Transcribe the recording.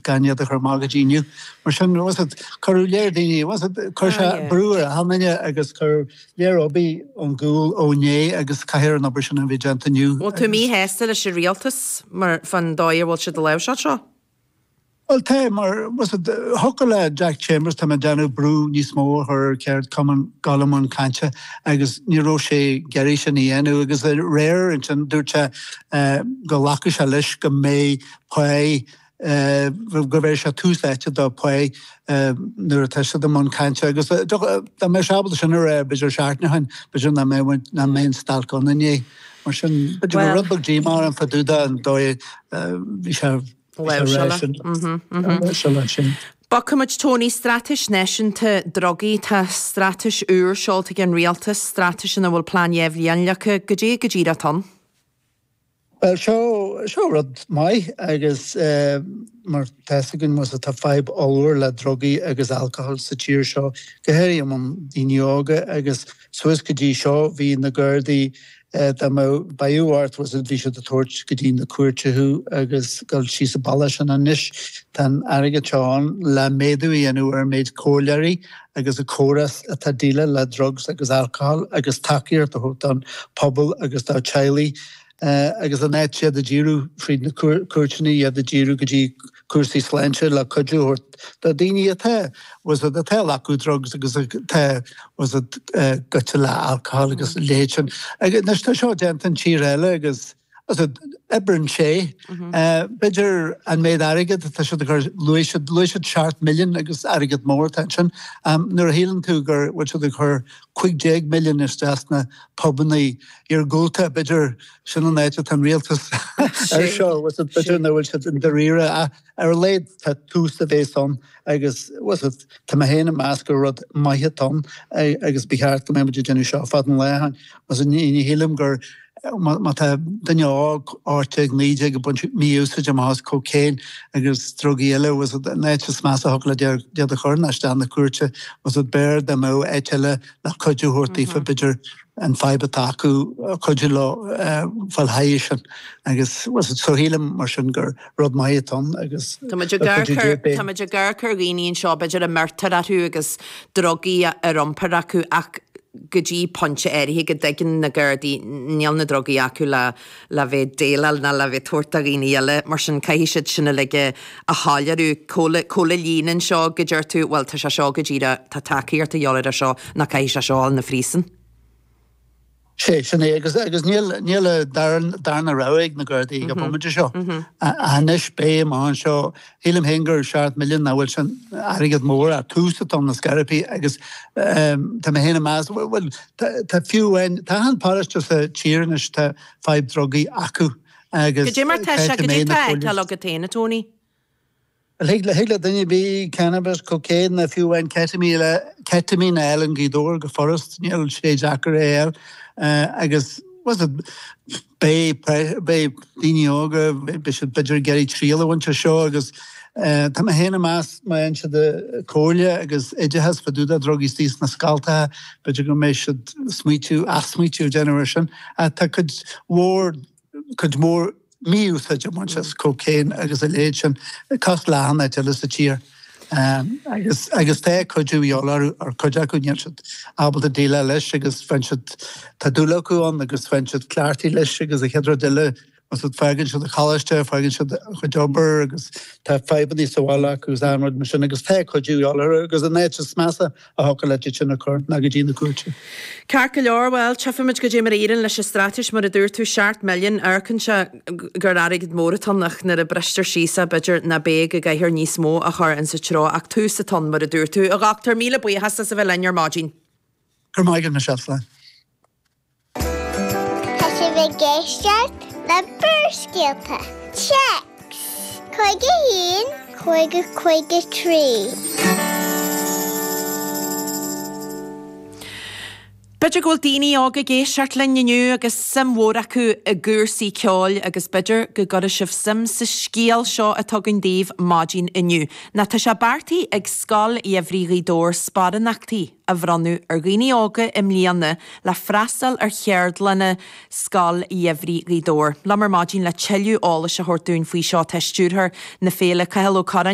ganya the Hermagaginu. Marshan was it Carulerdini, was it Kersha Brewer, how many agus Car Lerobi on Ghoul, Onye, agus Kahir and Operation and Vigenta New. Well, to me, Hester is realtus, maar van Dyer will should allow shot. Well, time or was it Huckle Jack Chambers, Tamadano Brew, Nismo, her cared common Golemon Cancha, agus Niroche, Garish and Ianu, agus a rare and Durcha Golakish Alish, Gamay, Poi, Gaversha Tuesday to the Poi, Nuratasha the Mon Cancha, agus the Meshabal Shanura, Bijer Shartnahan, Bijer Name, Name Stalk on the Nye, or Shan, but you were Rudbug Gmar and Faduda and Doy, we have. Bachamid Tony Stratish Nation to Droggy ta Stratish Ur Schalt again Realtus Stratish and will plan Yevlian Laka Gajira ton. Well, show Rod my I guess Martesigan was at a 5 hour la druggy agus alcohol sa cheer show. Gaherium on the yoga agus Swiss Gaji show vi in the Gurdy the Bayou Art was a vision the torch Gadin the Kurchahu agus gal she's a balash and a nish tan Arigachon la medui and who are made colliery agus a chorus at Tadila la drugs agus alcohol agus takir the hotan pobble agus the chili agus a net the Jiru Fried the Kurchani the Jiru Gaji Kursi Slancher la Kuju or the Dini at was it the Telaku drugs because was it Gutula alcohol agus lechin again there's show Denton Chirella agus was it Ebron Shea Bidger and made Arrogate that should the Louis should chart million agus Arrogate more attention nor healing to her which would her quick jag million is just na pubney your gulta Bidger shouldn't let it and realtus sure was it Bidger no which in the rear I relate to two days on I guess was it to Mahana Masquerade my hiton I guess be hard to remember Jenny Shaw Faden Lehan was in Hilum Gur Mata Daniel Orteg Nijig a bunch of me usage of house cocaine agus Drogiella was it nature's massa hockla the other corner stand the curcha was it bear the mo etela la kuju horti for bidger and fiber taku kujulo falhaishan I guess was it so healim marshingur rod maiton I guess Tamajagar Kurgini and Shaw bidger a mertarahu agus drogi a romperaku ak Gaji punch he could digging the girdy Niel na drogi acula la ve delal na la ve tortagini yelle marshan kaishit shinalige a halyaru cola lean and shaw gajertu well tasha shaw gajira tataki to yola shaw na kaisha shaw in the friesen. Shane, agus Neil Darna Rowig na Gurdy, a moment show. Anish Bay, man show, Hilam Hinger, Shart Million, now will shan Arigat more at Tuesday on the Scarapi, I guess, Tamahina Mas, well, ta few when, Tahan Parish just a cheernish ta 5 druggy Aku, I guess. Did you Martesha, could you tag Logatana, Tony? Higla then be cannabis, cocaine, a few when ketamine, Ellen Gidor, Forest, Neil Shea Jacker Ale. I guess was it Bay Dinioga Bishop Bidger Gary Triela went to show I guess Tamahena Mas my answer the Colia I guess Edge has for do that druggy stis na Scalta Bidger may should sweet you generation could more me use such a bunch as cocaine I guess a age and it cost land I tell us the cheer. I guess they could you or could I could should able to deal a list because friendship Tadulaku on the guess friendship clarity list because the hydrodilla was it Fagan should the college there Fagan should the jobber because that 5 of these Sawala who's armored machine because they could you all because the nature's massa a hocklet in a court nagajin the coach. Carcalor well Chaffamich Gajimarian Lish Stratish Muradur to Shart Million Arkansha Gararig Moraton nach na a Brister Shisa Bidger na beg a guy her nismo a her and such raw act 2 ton Muradur to a Dr. Mila boy has to in your margin. Kermigan Michelle's the first skilta. Checks. Coiga heen, coiga tree. Bidger Goldini aga ge shartlin you agus sim woraku a gursi kjol agus bidger go gotta shif sim sa skiel shaw a tuggin Dave margin in you. Natasha Barty ag skull every ridor sparanakti a vranu gini aga imlianne la frasal cheardlanne skull every ridor. Lammer margin la chillu all a hortun fui shaw testuur her na fele kahelo